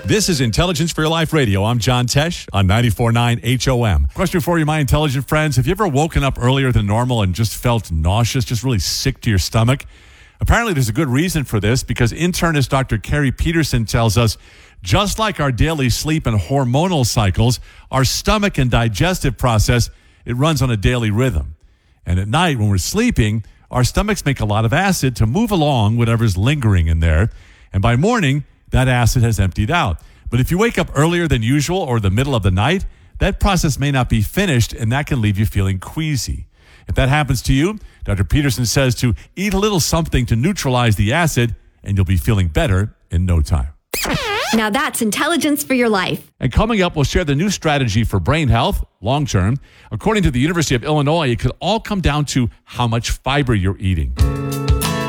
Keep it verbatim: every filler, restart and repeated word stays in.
This is Intelligence for Your Life Radio. I'm John Tesh on ninety-four point nine H O M. Question for you, my intelligent friends. Have you ever woken up earlier than normal and just felt nauseous, just really sick to your stomach? Apparently, there's a good reason for this because internist Doctor Carrie Peterson tells us, just like our daily sleep and hormonal cycles, our stomach and digestive process, it runs on a daily rhythm. And at night, when we're sleeping, our stomachs make a lot of acid to move along whatever's lingering in there. And by morning, that acid has emptied out. But if you wake up earlier than usual or the middle of the night, that process may not be finished, and that can leave you feeling queasy. If that happens to you, Doctor Peterson says to eat a little something to neutralize the acid, and you'll be feeling better in no time. Now that's Intelligence for Your Life. And coming up, we'll share the new strategy for brain health, long term. According to the University of Illinois, it could all come down to how much fiber you're eating.